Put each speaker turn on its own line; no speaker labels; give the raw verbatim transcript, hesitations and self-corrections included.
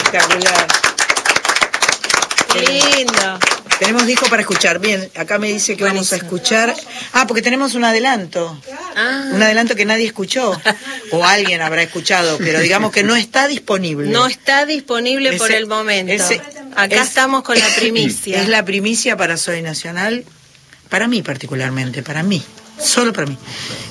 Espectacular.
Qué lindo.
Tenemos disco para escuchar. Bien, acá me dice que
Buenísimo.
vamos a escuchar. Ah, porque tenemos un adelanto.
Ah.
Un adelanto que nadie escuchó. O alguien habrá escuchado, pero digamos que no está disponible.
No está disponible
Ese-
por el momento.
ese-
Acá
es-
estamos con la primicia.
Es la primicia para Soy Nacional. Para mí particularmente, para mí. Solo para mí.